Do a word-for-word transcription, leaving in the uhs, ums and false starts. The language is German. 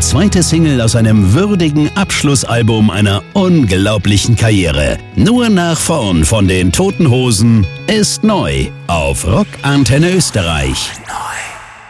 zweite Single aus einem würdigen Abschlussalbum einer unglaublichen Karriere. Nur nach vorn von den Toten Hosen ist neu auf Rock Antenne Österreich.